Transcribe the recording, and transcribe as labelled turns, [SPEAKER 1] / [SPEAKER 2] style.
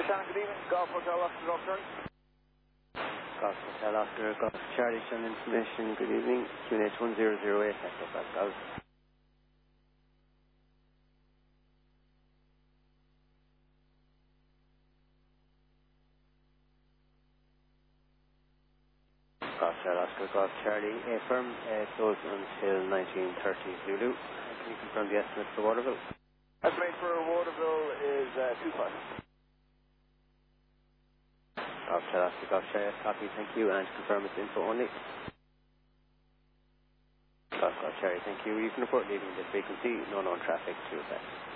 [SPEAKER 1] Good evening, Golf Hotel Oscar, Golf Charlie.
[SPEAKER 2] Golf Hotel Oscar, Golf Charlie, some information. Good evening. QNH 1008, Echo Pascal. Golf Hotel Oscar, Golf Charlie, A firm, closed until 1930 Zulu. Can you confirm the estimate for Waterville?
[SPEAKER 1] Estimate for Waterville is 2.5.
[SPEAKER 2] Golf Hotel Oscar, Golf Charlie, copy, thank you, and confirm it's info only. Golf Charlie, thank you. You can report leaving this frequency, no known traffic to effect.